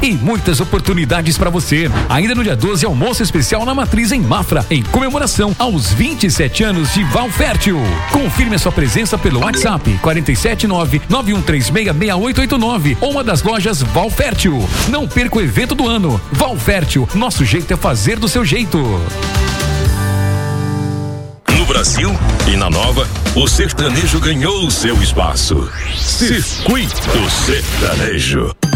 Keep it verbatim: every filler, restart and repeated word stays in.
e muitas oportunidades para você. Ainda no dia doze, almoço especial na Matriz em Mafra, em comemoração aos vinte e sete anos de Valfértil. Confirme a sua presença pelo WhatsApp quatro sete nove, nove um três seis, seis oito oito nove ou uma das lojas Valfértil. Não perca o evento do ano. Valfértil, nosso jeito é fazer do seu jeito. No Brasil e na Nova, o sertanejo ganhou o seu espaço. Circuito Sertanejo.